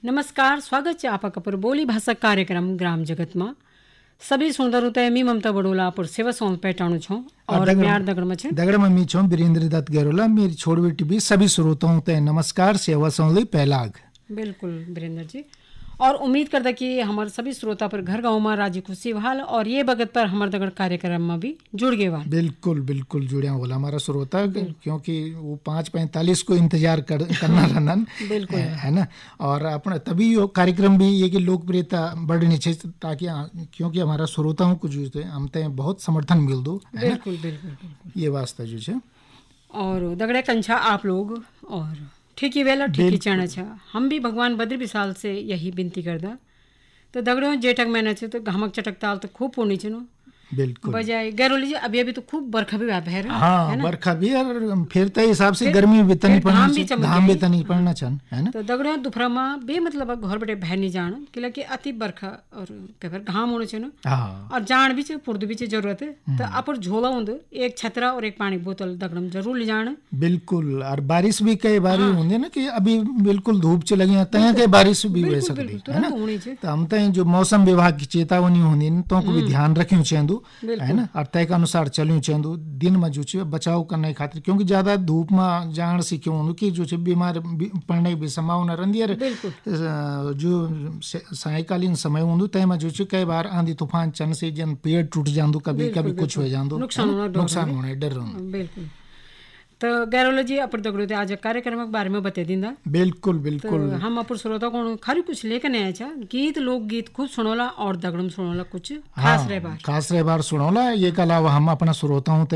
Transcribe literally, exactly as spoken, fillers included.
नमस्कार, स्वागत છે આપા કપૂર બોલી ભાષા કાર્યક્રમ ગ્રામ જગતમાં સભી સુંદર मी ममता बडोला पर सेवा सौंप पैटाणु छौ और म्यार दगड़ में छे दगड़ में मी छौ वीरेंद्र दत्त गेरोला मेरी छोड़ बेटी भी सभी श्रोताओं ते नमस्कार सेवा सौंप पहलाग। बिल्कुल वीरेंद्र जी, और उम्मीद करता कि हमारे सभी श्रोता पर घर गाँव में राजी खुशी हाल और ये बगत पर हमारे दगड़ कार्यक्रम में भी जुड़ गए वाल। बिल्कुल बिल्कुल जुड़िया बोला हमारा श्रोता, क्योंकि वो पाँच पैंतालीस को इंतजार कर, करना रहन बिल्कुल है, है ना। और अपना तभी यो कार्यक्रम भी ये कि लोकप्रियता बढ़नी चाहिए, ताकि क्योंकि हमारा श्रोताओं को जो है हम ते बहुत समर्थन मिल दो। बिल्कुल बिल्कुल ये वास्ता जो है और दगड़े कंछा आप लोग और ठीक ही वेला ठीक ही चढ़ना छा। हम भी भगवान बद्र विशाल से यही विनती करदा। तो दगड़ों जेठक महीना छे तो घमक चटक ताल तो खूब पूर्णी छनो बिल्कुल बजाय गैरोली जी अभी अभी तो खूब बरखा भी है है हाँ बरखा भी और फिर तो हिसाब से गर्मी भी तनी पड़ना घाम भी तनी पड़ना छन है ना। तो दगड़ों दुफरा में बे मतलब घर बैठे बहर नहीं जान कि अति बरखा और पेपर घाम होने छे ना और जान भी पुर्द भी जरूरत है। तो आप झोला होंगे एक छतरा और एक पानी बोतल दगड़म जरूर ले जाना। बिल्कुल, और बारिश भी कई बार होंगे ना कि अभी बिल्कुल धूप च लगी तय कई बारिश भी हो सकती है ना। तो हम तो जो मौसम विभाग की चेतावनी होनी तो को भी ध्यान रखियो चाहिए है ना, और तय के अनुसार चलियो चाहिए दिन में जो है बचाव करने खातिर, क्योंकि ज्यादा धूप में जान से क्यों कि जो बीमार पड़ने की संभावना रहती है। जो सायकालीन समय होंगे तय में जो कई बार आंधी तूफान चन से जन पेड़ टूट जांदू, कभी कभी कुछ हो जांदू, नुकसान होने डर रहा। बिल्कुल, तो गैरोला जी अपन दगड़ो ते आज कार्यक्रम के बारे में बता दींदा। बिल्कुल बिल्कुल तो हम अपन श्रोता को खाली कुछ लेकर आया छा गीत लोक गीत खूब सुनोला और दगड़म सुनोला कुछ खास रह बार खास रह बार सुनोला। ये के अलावा हम अपना श्रोताओं